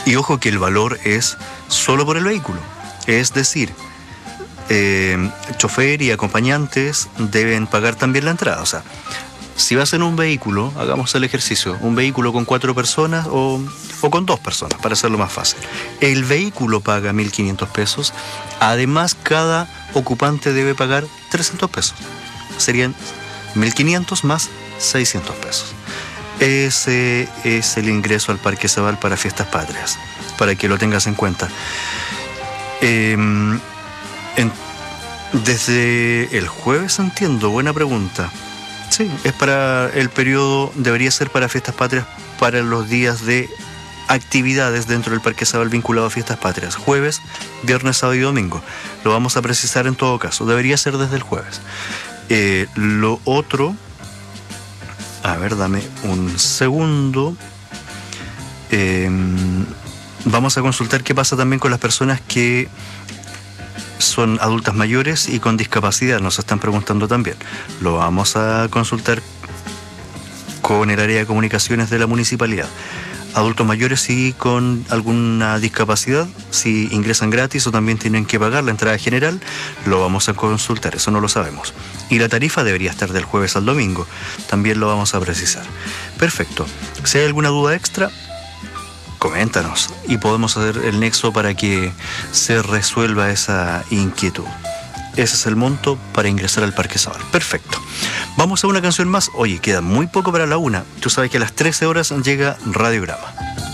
Y ojo que el valor es solo por el vehículo. Es decir, chofer y acompañantes deben pagar también la entrada. O sea, si vas en un vehículo, hagamos el ejercicio, un vehículo con 4 personas o con 2 personas, para hacerlo más fácil. El vehículo paga 1.500 pesos. Además, cada ocupante debe pagar 300 pesos. Serían 1.500 más 600 pesos. Ese es el ingreso al Parque Zabal para Fiestas Patrias, para que lo tengas en cuenta. Desde el jueves, entiendo, buena pregunta. Sí, es para el periodo, debería ser para Fiestas Patrias, para los días de actividades dentro del Parque Zabal vinculado a Fiestas Patrias. Jueves, viernes, sábado y domingo. Lo vamos a precisar en todo caso. Debería ser desde el jueves. Lo otro, a ver, dame un segundo. Vamos a consultar qué pasa también con las personas que son adultas mayores y con discapacidad, nos están preguntando también. Lo vamos a consultar con el área de comunicaciones de la municipalidad. Adultos mayores y con alguna discapacidad, si ingresan gratis o también tienen que pagar la entrada general, lo vamos a consultar, eso no lo sabemos. Y la tarifa debería estar del jueves al domingo, también lo vamos a precisar. Perfecto. Si hay alguna duda extra, coméntanos y podemos hacer el nexo para que se resuelva esa inquietud. Ese es el monto para ingresar al Parque Zabal. Perfecto. Vamos a una canción más. Oye, queda muy poco para la 1. Tú sabes que a las 13 horas llega Radiograma.